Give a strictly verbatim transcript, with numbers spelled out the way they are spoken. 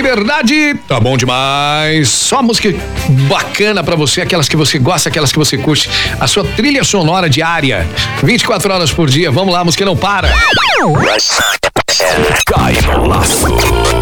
Liberdade, tá bom demais. Só música bacana pra você, aquelas que você gosta, aquelas que você curte. A sua trilha sonora diária, vinte e quatro horas por dia. Vamos lá, música não para. Cai no laço.